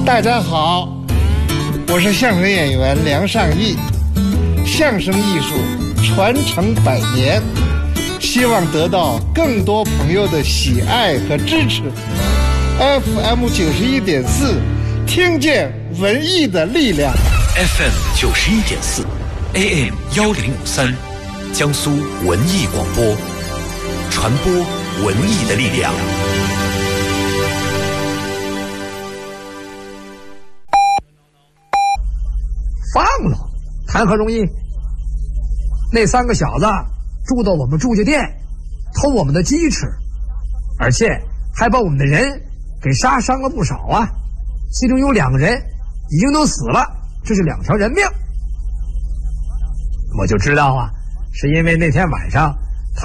大家好，我是相声演员梁尚义。相声艺术传承100年，希望得到更多朋友的喜爱和支持。FM 91.4，听见文艺的力量。 FM 91.4 ，AM 1053，江苏文艺广播，传播文艺的力量。 放了，谈何容易？那3个小子住到我们住家店，偷我们的鸡吃，而且还把我们的人给杀伤了不少啊！其中有2个人已经都死了，这是2条人命。我就知道啊，是因为那天晚上